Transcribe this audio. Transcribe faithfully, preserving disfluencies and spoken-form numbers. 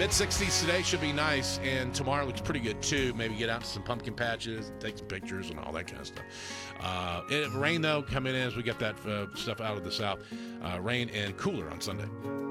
Mid sixties today should be nice, and tomorrow looks pretty good too. Maybe get out to some pumpkin patches, take some pictures, and all that kind of stuff. Uh, it, rain though coming in as we get that uh, stuff out of the south. Uh, rain and cooler on Sunday.